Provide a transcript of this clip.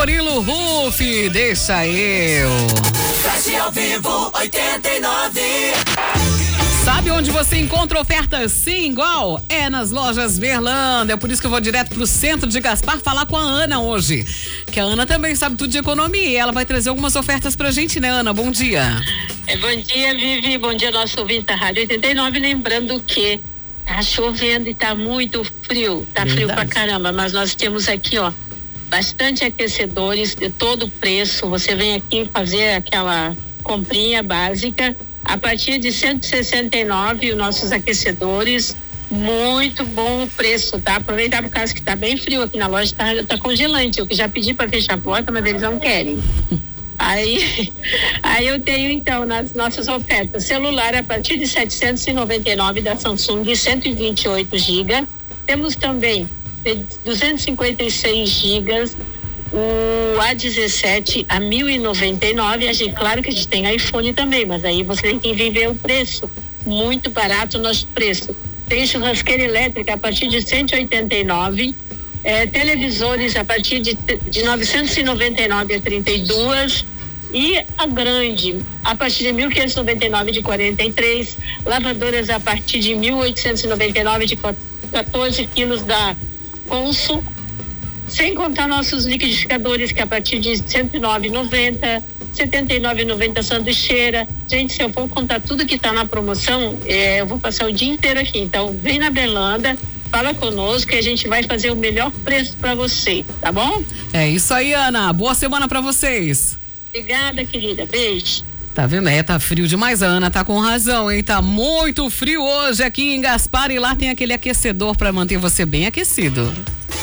Murilo Ruff, deixa eu. Flash ao vivo 89. Sabe onde você encontra ofertas sim igual? É nas lojas Berlândia. É por isso que eu vou direto pro centro de Gaspar falar com a Ana hoje. Que a Ana também sabe tudo de economia e ela vai trazer algumas ofertas pra gente, né, Ana? Bom dia. Bom dia, Vivi. Bom dia, nosso ouvinte da Rádio 89. Lembrando que tá chovendo e tá muito frio. Tá frio pra caramba, mas nós temos aqui, ó, bastante aquecedores de todo preço. Você vem aqui fazer aquela comprinha básica. A partir de 169, os nossos aquecedores, muito bom o preço, tá? Aproveitar por causa que tá bem frio aqui na loja, tá congelante. Eu que já pedi para fechar a porta, mas eles não querem. Aí eu tenho então nas nossas ofertas, celular a partir de 799 da Samsung de 128 GB. Temos também 256 GB. O A17 a 1.099, claro que a gente tem iPhone também, mas aí você tem que viver o preço, muito barato o nosso preço. Tem churrasqueira elétrica a partir de 189, televisores a partir de 999 a 32 e a grande a partir de 1.599 de 43, lavadoras a partir de 1.899 de 14 quilos da Consul. Sem contar nossos liquidificadores, que a partir de R$109,90, R$79,90 sanduicheira. Gente, se eu for contar tudo que tá na promoção, eu vou passar o dia inteiro aqui. Então, vem na Berlândia, fala conosco que a gente vai fazer o melhor preço para você, tá bom? É isso aí, Ana. Boa semana para vocês. Obrigada, querida. Beijo. Tá vendo? Tá frio demais, a Ana tá com razão, hein? Tá muito frio hoje aqui em Gaspar e lá tem aquele aquecedor para manter você bem aquecido.